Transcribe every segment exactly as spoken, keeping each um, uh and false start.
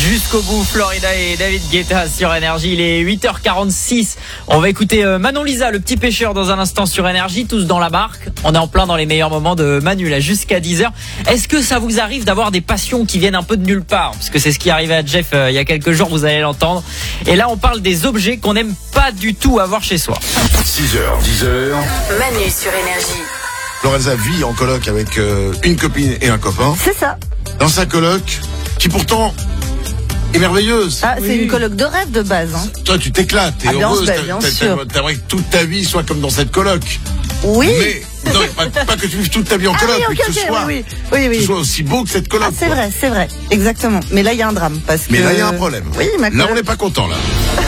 Jusqu'au bout, Florida et David Guetta sur Énergie. Il est huit heures quarante-six. On va écouter Manon Lisa, le petit pêcheur, dans un instant sur Énergie. Tous dans la barque. On est en plein dans les meilleurs moments de Manu, là, jusqu'à dix heures. Est-ce que ça vous arrive d'avoir des passions qui viennent un peu de nulle part? Parce que c'est ce qui est arrivé à Jeff euh, il y a quelques jours, vous allez l'entendre. Et là, on parle des objets qu'on n'aime pas du tout avoir chez soi. six heures, dix heures. Manu sur Énergie. Lorenza vit en coloc avec euh, une copine et un copain. C'est ça. Dans sa coloc, qui pourtant est merveilleuse. Ah, c'est Oui. une coloc de rêve de base. Hein. Toi, tu t'éclates, t'es Ah, bien heureuse, sûr, t'a- bien t'a- sûr. t'aimerais que toute ta vie soit comme dans cette coloc. Oui. Mais, non, pas, pas que tu vives toute ta vie en Ah coloc, oui, mais ok, que ce ok, soit, oui, oui, oui, que ce oui. soit aussi beau que cette coloc. Ah, c'est quoi. vrai, c'est vrai. Exactement. Mais là, il y a un drame. Parce Mais que... là, il y a un problème. Oui, ma Là, coloc... on n'est pas content, là.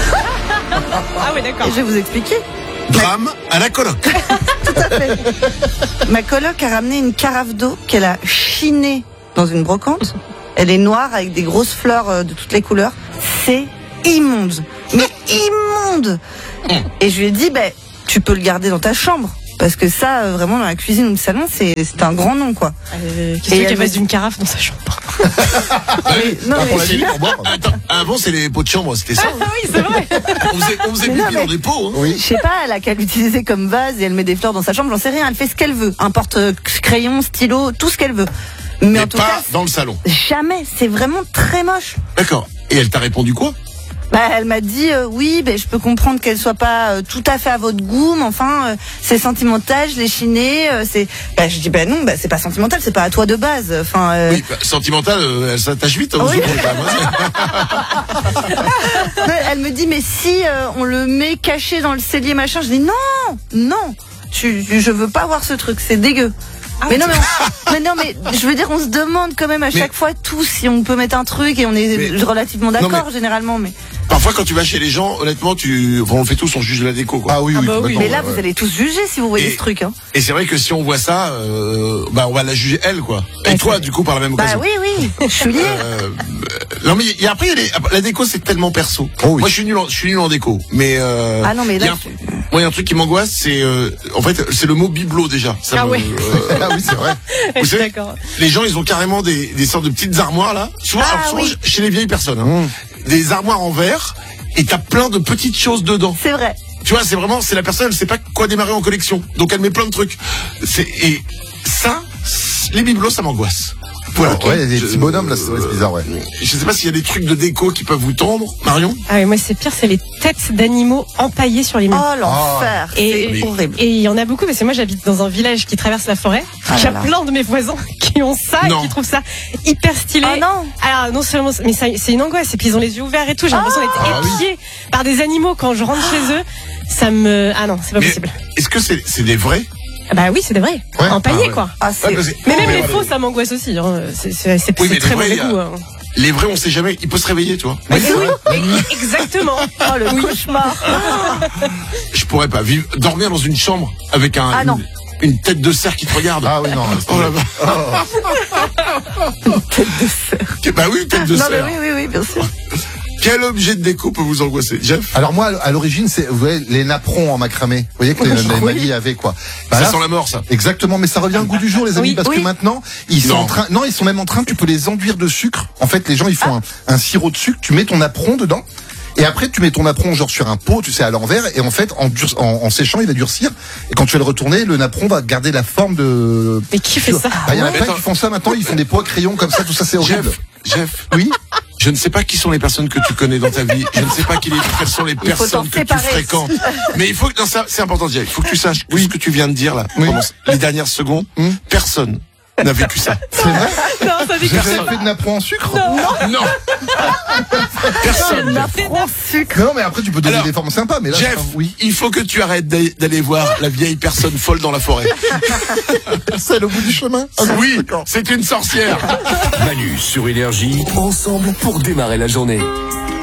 Ah oui, d'accord. Et je vais vous expliquer. Drame à la coloc. Tout à fait. Ma coloc a ramené une carafe d'eau qu'elle a chinée dans une brocante. Elle est noire avec des grosses fleurs euh, de toutes les couleurs. C'est immonde. Mais immonde. Et je lui ai dit, ben, tu peux le garder dans ta chambre. Parce que ça, euh, vraiment, dans la cuisine ou le salon, c'est c'est un grand nom, quoi. Euh, Qu'est-ce Et qu'elle elle fasse me- d'une carafe dans sa chambre? Mais- non, Ah, mais- pour la vie, pour boire. Attends, avant, c'est les pots de chambre, c'était ça. Ah oui, c'est vrai. On faisait, on faisait Mais pipi non, mais- dans des pots. Hein. Je sais pas, elle a qu'à l'utiliser comme vase et elle met des fleurs dans sa chambre, j'en sais rien, elle fait ce qu'elle veut. Un porte-crayon, stylo, tout ce qu'elle veut. Mais, Mais en tout pas cas, dans le salon. jamais, c'est vraiment très moche. D'accord. Et elle t'a répondu quoi? Bah, elle m'a dit euh, oui, ben je peux comprendre qu'elle soit pas euh, tout à fait à votre goût, mais enfin euh, c'est sentimental, je l'ai chiné, euh, c'est. Bah, je dis bah non, bah c'est pas sentimental, c'est pas à toi de base. Enfin. Euh... Oui, bah, sentimentale, euh, elle s'attache vite. Hein, Oui. aux secondes, quand même, hein. Mais elle me dit mais si euh, on le met caché dans le cellier machin, je dis non, non, tu, je veux pas voir ce truc, c'est dégueu. mais non mais, on- mais non mais je veux dire on se demande quand même à Mais- chaque fois tous si on peut mettre un truc et on est Mais- relativement Non, d'accord mais- généralement mais. Parfois, quand tu vas chez les gens, honnêtement, tu, enfin, on le fait tous, on juge de la déco, quoi. Ah oui, Ah oui, bah oui. complètement, Mais là, ouais. vous allez tous juger si vous voyez Et- ce truc. Hein. Et c'est vrai que si on voit ça, euh, bah, on va la juger elle, quoi. Et Ouais, toi, c'est- du coup, par la même Bah occasion. oui, oui, je suis liée. Euh, non mais il y a, après il y a les- la déco c'est tellement perso. Oh oui. Moi je suis nul en, je suis nul en déco, mais euh, Ah non, mais il y a là, un, tu- moi il y a un truc qui m'angoisse, c'est euh, en fait c'est le mot bibelot déjà. Ça Ah me- ouais. euh, Ah oui, c'est vrai. Je suis savez, d'accord. les gens ils ont carrément des, des sortes de petites armoires là. Souvent, Ah alors, souvent, oui. chez les vieilles personnes, hein, des armoires en verre et t'as plein de petites choses dedans. C'est vrai. Tu vois, c'est vraiment, c'est la personne, elle sait pas quoi démarrer en collection. Donc elle met plein de trucs. C'est, et ça, les bibelots, ça m'angoisse. Voilà. Ouais, il y a des Je- petits bonhommes là, c'est ouais, c'est bizarre, ouais. Je sais pas s'il y a des trucs de déco qui peuvent vous tendre, Marion. Ah oui, moi c'est pire, c'est les têtes d'animaux empaillées sur les murs. Oh l'enfer, Et- c'est horrible. Et il y en a beaucoup parce que moi j'habite dans un village qui traverse la forêt. Ah Il y a là là. plein de mes voisins qui ont ça Non. et qui trouvent ça hyper stylé. Ah non. Alors non seulement, mais ça- c'est une angoisse. Et puis ils ont les yeux ouverts et tout. J'ai l'impression d'être Ah oui. épiée par des animaux quand je rentre chez eux. Ça me, ah non, c'est pas Mais possible. est-ce que c'est, c'est des vrais? Ah bah oui, c'est des vrais. Ouais. Empaillés Ah ouais. quoi. Ah, Ouais, c'est... parce que- Mais même mais les voilà. faux, ça m'angoisse aussi. Hein. C'est, c'est, c'est, Oui, c'est mais très les vrais, mauvais il y a- goût. Hein. Les vrais, on sait jamais. Il peut se réveiller, tu vois. Oui, oui, exactement. Oh le cauchemar. Je pourrais pas vivre, dormir dans une chambre avec un, Ah, une, non. une tête de cerf qui te regarde. Ah oui, non. Oh là bas. Tête de cerf. Bah oui, tête de Non mais cerf. oui, oui, oui, bien sûr. Quel objet de déco peut vous angoisser, Jeff? Alors moi, à l'origine, c'est vous voyez, les napperons en macramé. Vous voyez que les, les Mali avaient quoi. Bah Ça là, sent la mort, ça. Exactement, mais ça revient au goût du jour, les amis, Oui, parce oui. que maintenant, ils sont Non. en train, non, ils sont même en train, tu peux les enduire de sucre. En fait, les gens, ils font un, un sirop de sucre, tu mets ton napperon dedans, et après, tu mets ton napperon genre sur un pot, tu sais, à l'envers, et en fait, en, dur- en, en séchant, il va durcir, et quand tu vas le retourner, le napperon va garder la forme de... Mais qui fait ça? Bah, il y en a Ouais. plein qui font ça maintenant, ils font des pots à crayon comme ça, tout ça, c'est horrible. Jeff, Jeff, Oui? je ne sais pas qui sont les personnes que tu connais dans ta vie. Je ne sais pas qui les, quelles sont les faut personnes t'en que tu séparer. fréquentes. Mais il faut que, non, ça, c'est important, Jeff. Il faut que tu saches que ce que tu viens de dire là, Oui. pendant les dernières secondes, Hum. personne n'a vécu ça. C'est vrai? Non, ça dit J'ai que jamais fait de napperon en sucre? Non. Personne. Napperon sucre. Non, mais après, tu peux donner Alors, des formes sympas, mais là, Jeff, c'est- oui. il faut que tu arrêtes d'aller d'aller voir la vieille personne folle dans la forêt. Celle au bout du chemin? Ah non, Oui, d'accord. c'est une sorcière. Manu sur Énergie, ensemble pour démarrer la journée.